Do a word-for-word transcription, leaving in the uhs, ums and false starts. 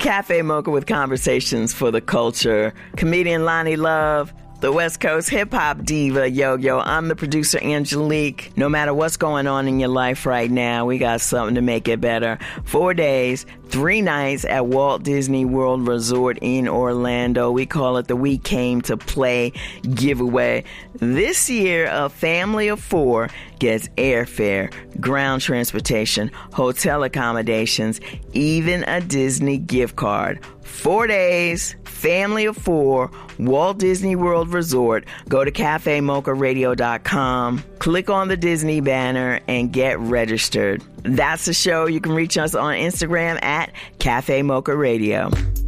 Cafe Mocha with conversations for the culture. Comedian Lonnie Love, the West Coast hip-hop diva, Yo-Yo. I'm the producer, Angelique. No matter what's going on in your life right now, we got something to make it better. Four days, three nights at Walt Disney World Resort in Orlando. We call it the We Came to Play giveaway. This year, a family of four gets airfare, ground transportation, hotel accommodations, even a Disney gift card. Four days, family of four, Walt Disney World Resort. Go to cafe mocha radio dot com, click on the Disney banner, and get registered. That's the show. You can reach us on Instagram at Cafe Mocha Radio.